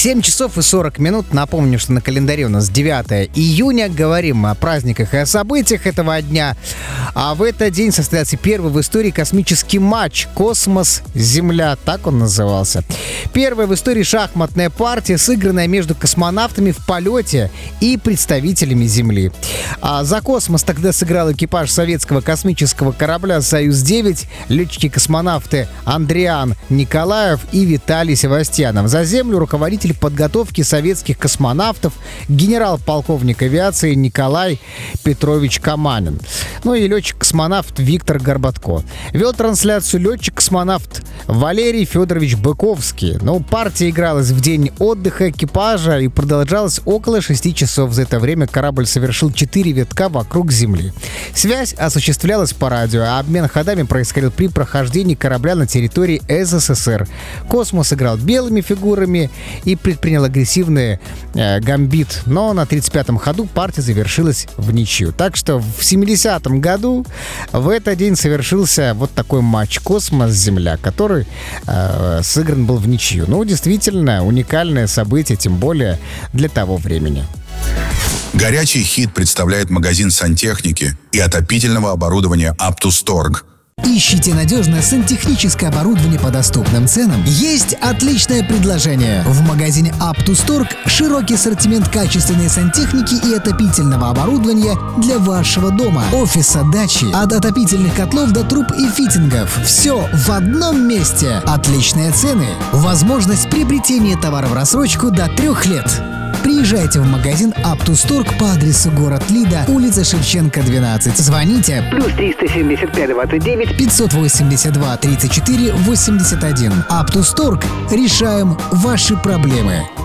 7 часов и 40 минут. Напомню, что на календаре у нас 9 июня. Говорим о праздниках и о событиях этого дня. А в этот день состоялся первый в истории космический матч «Космос-Земля». Так он назывался. Первая в истории шахматная партия, сыгранная между космонавтами в полете и представителями Земли. А за космос тогда сыграл экипаж советского космического корабля «Союз-9», летчики-космонавты Андриан Николаев и Виталий Севастьянов. За Землю руководитель подготовки советских космонавтов, генерал-полковник авиации Николай Петрович Каманин. Ну и летчик-космонавт Виктор Горбатко. Вел трансляцию летчик-космонавт Валерий Федорович Быковский. Партия игралась в день отдыха экипажа и продолжалась около 6 часов. За это время корабль совершил 4 витка вокруг Земли. Связь осуществлялась по радио, а обмен ходами происходил при прохождении корабля на территории СССР. Космос играл белыми фигурами и предпринял агрессивный гамбит, но на 35-м ходу партия завершилась в ничью. Так что в 70-м году в этот день совершился вот такой матч «Космос-Земля», который сыгран был в ничью. Действительно, уникальное событие, тем более для того времени. Горячий хит представляет магазин сантехники и отопительного оборудования «Аптусторг». Ищите надежное сантехническое оборудование по доступным ценам? Есть отличное предложение. В магазине Аптусторг широкий ассортимент качественной сантехники и отопительного оборудования для вашего дома, офиса, дачи. От отопительных котлов до труб и фитингов. Все в одном месте. Отличные цены. Возможность приобретения товара в рассрочку до 3 лет. Приезжайте в магазин Аптусторг по адресу город Лида, улица Шевченко, 12. Звоните +375 29 582 34 81. Аптусторг. Решаем ваши проблемы.